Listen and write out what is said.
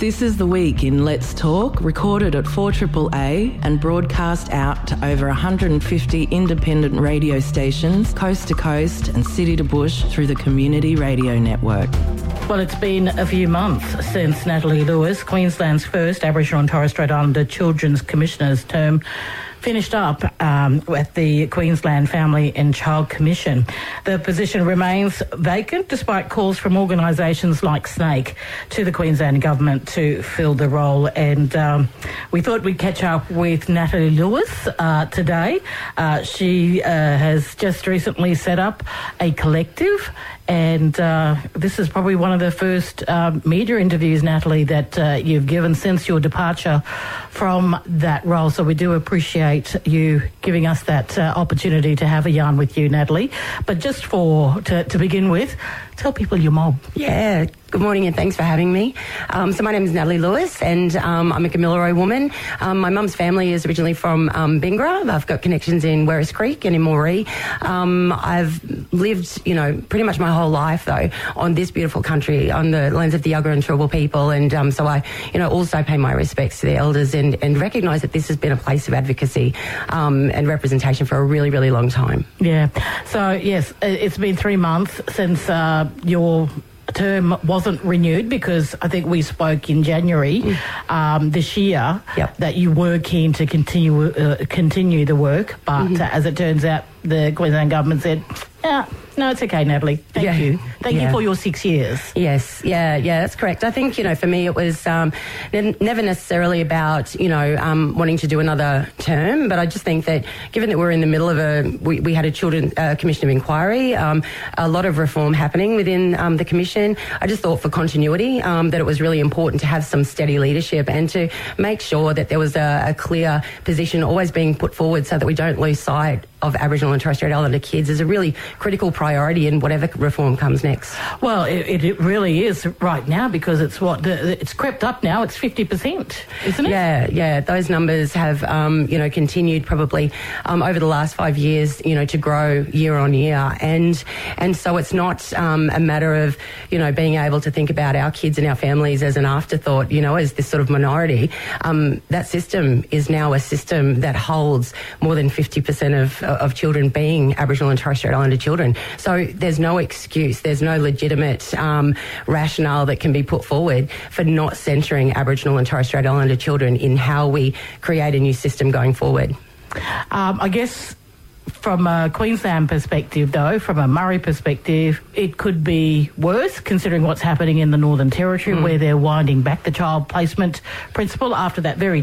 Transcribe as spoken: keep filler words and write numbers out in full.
This is The Week in Let's Talk, recorded at four A A A and broadcast out to over one hundred fifty independent radio stations, coast to coast and city to bush through the Community Radio Network. Well, it's been a few months since Natalie Lewis, Queensland's first Aboriginal and Torres Strait Islander Children's Commissioner's term, finished up um, at the Queensland Family and Child Commission. The position remains vacant despite calls from organisations like SNAKE to the Queensland Government to fill the role. And um, we thought we'd catch up with Natalie Lewis uh, today. Uh, she uh, has just recently set up a collective, and uh, this is probably one of the first uh, media interviews, Natalie, that uh, you've given since your departure from that role. So we do appreciate you giving us that uh, opportunity to have a yarn with you, Natalie. But just for to, to begin with, tell people your mob. Yeah, good morning and thanks for having me. Um, so my name is Natalie Lewis and um, I'm a Kamilaroi woman. Um, my mum's family is originally from um, Bingra. I've got connections in Werris Creek and in Moree. Um, I've lived, you know, pretty much my whole life, though, on this beautiful country, on the lands of the Yagara and Turrbal people. And um, so I, you know, also pay my respects to the elders and, and recognise that this has been a place of advocacy um, and representation for a really, really long time. Yeah. So, yes, it's been three months since uh, your term wasn't renewed, because I think we spoke in January mm. um, this year yep. that you were keen to continue uh, continue the work, but mm-hmm. uh, as it turns out, the Queensland Government said, yeah, no, it's okay, Natalie. Thank yeah. you. Thank yeah. you for your six years. Yes, yeah, yeah, that's correct. I think, you know, for me it was um, ne- never necessarily about, you know, um, wanting to do another term, but I just think that given that we're in the middle of a, we, we had a Children uh, Commission of Inquiry, um, a lot of reform happening within um, the Commission, I just thought for continuity um, that it was really important to have some steady leadership and to make sure that there was a, a clear position always being put forward so that we don't lose sight of Aboriginal and Torres Strait Islander kids as a really critical priority in whatever reform comes next. Well, it, it really is right now, because it's what the, it's crept up now. It's fifty percent, isn't it? Yeah, yeah. Those numbers have, um, you know, continued probably um, over the last five years, you know, to grow year on year, and and so it's not um, a matter of, you know, being able to think about our kids and our families as an afterthought, you know, as this sort of minority. Um, that system is now a system that holds more than fifty percent of of children being Aboriginal and Torres Strait Islander children. So there's no excuse, there's no legitimate um, rationale that can be put forward for not centring Aboriginal and Torres Strait Islander children in how we create a new system going forward. Um, I guess from a Queensland perspective, though, from a Murray perspective, it could be worse, considering what's happening in the Northern Territory, mm. where they're winding back the child placement principle after that very